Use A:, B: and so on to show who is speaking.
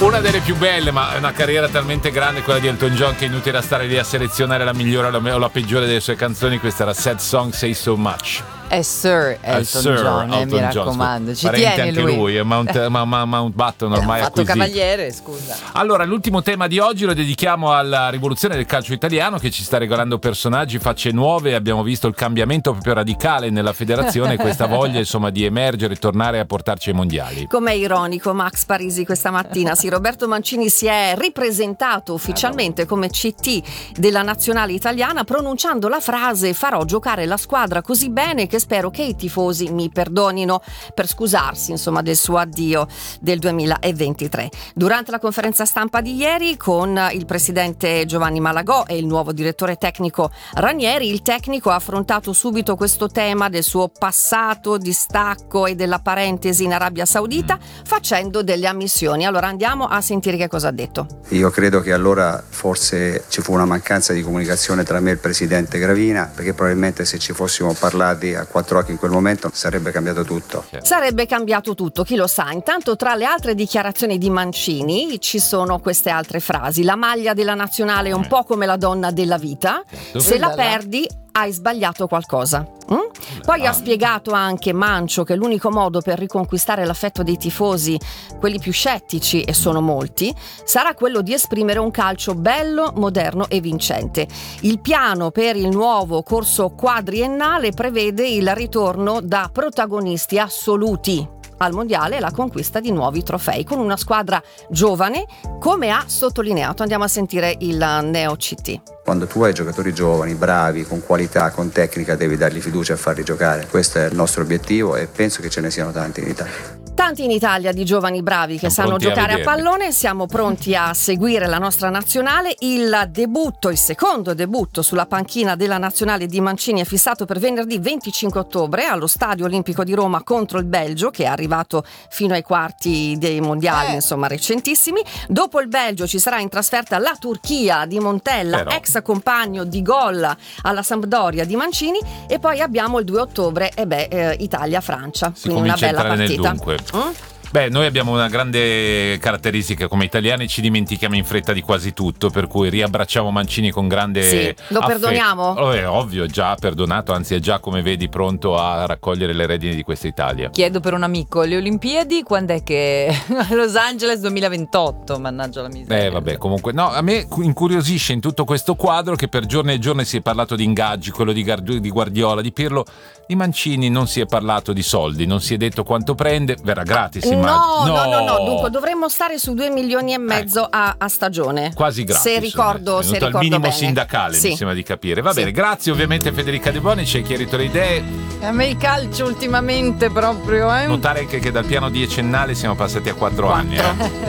A: Una delle più belle, ma è una carriera talmente grande quella di Elton John che è inutile stare lì a selezionare la migliore o la peggiore delle sue canzoni. Questa era Sad Song Say So Much. anche lui è Mountbatten ormai
B: ha fatto
A: acquisito.
B: cavaliere, scusa.
A: Allora, l'ultimo tema di oggi lo dedichiamo alla rivoluzione del calcio italiano, che ci sta regalando personaggi, facce nuove. Abbiamo visto il cambiamento proprio radicale nella federazione, questa voglia insomma di emergere e tornare a portarci ai mondiali.
B: Com'è ironico Max Parisi questa mattina. Sì, Roberto Mancini si è ripresentato ufficialmente come CT della nazionale italiana, pronunciando la frase: farò giocare la squadra così bene che spero che i tifosi mi perdonino, per scusarsi insomma del suo addio del 2023. Durante la conferenza stampa di ieri con il presidente Giovanni Malagò e il nuovo direttore tecnico Ranieri, il tecnico ha affrontato subito questo tema del suo passato di stacco e della parentesi in Arabia Saudita, facendo delle ammissioni. Allora andiamo a sentire che cosa ha detto.
C: Io credo che allora forse ci fu una mancanza di comunicazione tra me e il presidente Gravina, perché probabilmente se ci fossimo parlati a quattro occhi in quel momento sarebbe cambiato tutto.
B: Sarebbe cambiato tutto, chi lo sa. Intanto tra le altre dichiarazioni di Mancini ci sono queste altre frasi: la maglia della nazionale è un po' come la donna della vita, se la perdi hai sbagliato qualcosa. Poi ha spiegato anche Mancio che l'unico modo per riconquistare l'affetto dei tifosi, quelli più scettici, e sono molti, sarà quello di esprimere un calcio bello, moderno e vincente. Il piano per il nuovo corso quadriennale prevede il ritorno da protagonisti assoluti al mondiale e la conquista di nuovi trofei con una squadra giovane, come ha sottolineato. Andiamo a sentire il neo CT.
C: Quando tu hai giocatori giovani, bravi, con qualità, con tecnica, devi dargli fiducia e farli giocare. Questo è il nostro obiettivo e penso che ce ne siano tanti in Italia.
B: Tanti in Italia di giovani bravi che sanno giocare a pallone. Siamo pronti a seguire la nostra nazionale. Il secondo debutto sulla panchina della nazionale di Mancini è fissato per venerdì 25 ottobre allo Stadio Olimpico di Roma contro il Belgio, che è arrivato fino ai quarti dei mondiali, insomma recentissimi. Dopo il Belgio ci sarà in trasferta la Turchia di Montella, ex compagno di gol alla Sampdoria di Mancini, e poi abbiamo il 2 ottobre Italia-Francia, quindi una bella partita.
A: Beh, noi abbiamo una grande caratteristica come italiani: ci dimentichiamo in fretta di quasi tutto, per cui riabbracciamo Mancini con grande
B: lo perdoniamo?
A: È ovvio, già perdonato, anzi è già, come vedi, pronto a raccogliere le redini di questa Italia.
D: Chiedo per un amico, le Olimpiadi quando è che Los Angeles 2028, mannaggia la miseria.
A: Vabbè, comunque no, a me incuriosisce in tutto questo quadro che per giorni e giorni si è parlato di ingaggi, quello di Guardiola, di Pirlo. Di Mancini non si è parlato di soldi, non si è detto quanto prende, verrà gratis.
B: No. Dunque dovremmo stare su 2,5 milioni a stagione.
A: Quasi gratis.
B: Se ricordo
A: il minimo
B: bene.
A: Sindacale, mi sembra di capire. Va bene, grazie ovviamente a Federica De Boni, ci hai chiarito le idee.
D: A me il calcio ultimamente proprio.
A: Notare anche che dal piano decennale siamo passati a 4 anni.